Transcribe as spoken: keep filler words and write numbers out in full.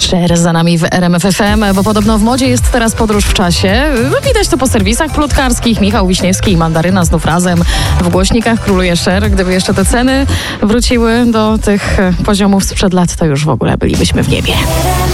Cher za nami w R M F F M, bo podobno w modzie jest teraz podróż w czasie. Widać to po serwisach plotkarskich. Michał Wiśniewski i Mandaryna znów razem. W głośnikach króluje Cher. Gdyby jeszcze te ceny wróciły do tych poziomów sprzed lat, to już w ogóle bylibyśmy w niebie.